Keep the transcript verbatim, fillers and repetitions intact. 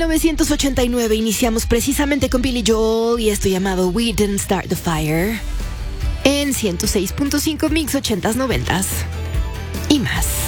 novecientos ochenta y nueve iniciamos precisamente con Billy Joel y esto llamado We Didn't Start the Fire en ciento seis punto cinco Mix ochentas noventas y más.